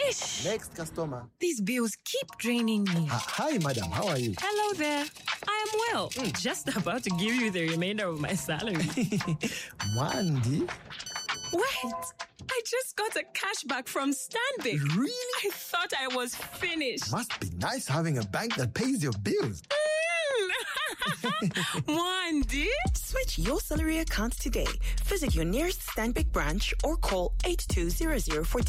Ish. Next customer. These bills keep draining me. Hi, madam. How are you? Hello there. I am well. Just about to give you the remainder of my salary. Mandy? Wait. I just got a cashback from Stanbic. Really? I thought I was finished. Must be nice having a bank that pays your bills. Wandy? Switch your salary account today. Visit your nearest Stanbic branch or call 8200 for